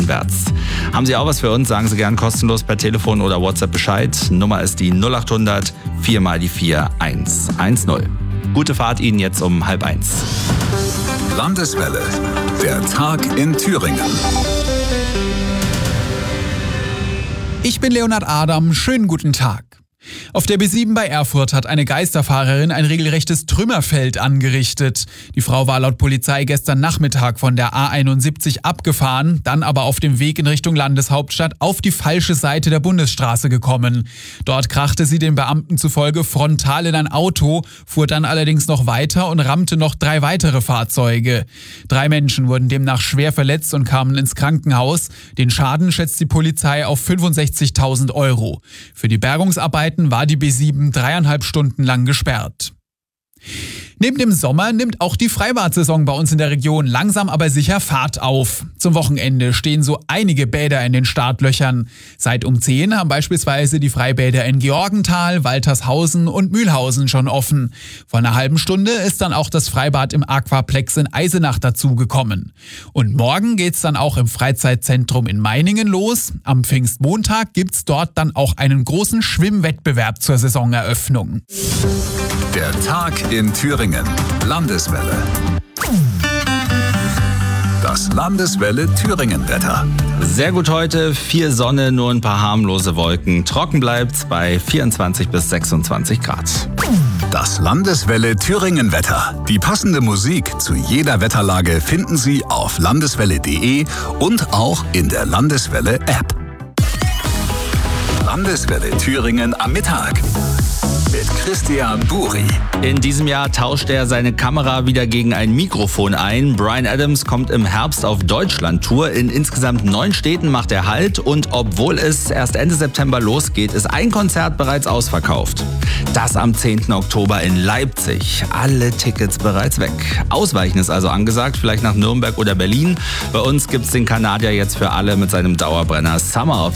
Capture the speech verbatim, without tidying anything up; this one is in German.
aufwärts. Haben Sie auch was für uns? Sagen Sie gern kostenlos per Telefon oder WhatsApp Bescheid. Nummer ist die null acht hundert vier mal die vier eins eins null. Gute Fahrt Ihnen jetzt um halb eins. Landeswelle, der Tag in Thüringen. Ich bin Leonhard Adam, schönen guten Tag. Auf der B sieben bei Erfurt hat eine Geisterfahrerin ein regelrechtes Trümmerfeld angerichtet. Die Frau war laut Polizei gestern Nachmittag von der A einundsiebzig abgefahren, dann aber auf dem Weg in Richtung Landeshauptstadt auf die falsche Seite der Bundesstraße gekommen. Dort krachte sie den Beamten zufolge frontal in ein Auto, fuhr dann allerdings noch weiter und rammte noch drei weitere Fahrzeuge. Drei Menschen wurden demnach schwer verletzt und kamen ins Krankenhaus. Den Schaden schätzt die Polizei auf fünfundsechzigtausend Euro. Für die Bergungsarbeiten war die B sieben dreieinhalb Stunden lang gesperrt. Neben dem Sommer nimmt auch die Freibad-Saison bei uns in der Region langsam aber sicher Fahrt auf. Zum Wochenende stehen so einige Bäder in den Startlöchern. Seit um zehn haben beispielsweise die Freibäder in Georgenthal, Waltershausen und Mühlhausen schon offen. Vor einer halben Stunde ist dann auch das Freibad im Aquaplex in Eisenach dazugekommen. Und morgen geht's dann auch im Freizeitzentrum in Meiningen los. Am Pfingstmontag gibt's dort dann auch einen großen Schwimmwettbewerb zur Saisoneröffnung. Der Tag in Thüringen. Landeswelle. Das Landeswelle Thüringen-Wetter. Sehr gut heute, viel Sonne, nur ein paar harmlose Wolken. Trocken bleibt's bei vierundzwanzig bis sechsundzwanzig Grad. Das Landeswelle Thüringen-Wetter. Die passende Musik zu jeder Wetterlage finden Sie auf landeswelle punkt de und auch in der Landeswelle-App. Landeswelle Thüringen am Mittag. Mit Christian Buri. In diesem Jahr tauscht er seine Kamera wieder gegen ein Mikrofon ein. Bryan Adams kommt im Herbst auf Deutschland-Tour. In insgesamt neun Städten macht er Halt. Und obwohl es erst Ende September losgeht, ist ein Konzert bereits ausverkauft. Das am zehnten Oktober in Leipzig. Alle Tickets bereits weg. Ausweichen ist also angesagt, vielleicht nach Nürnberg oder Berlin. Bei uns gibt's den Kanadier jetzt für alle mit seinem Dauerbrenner Summer of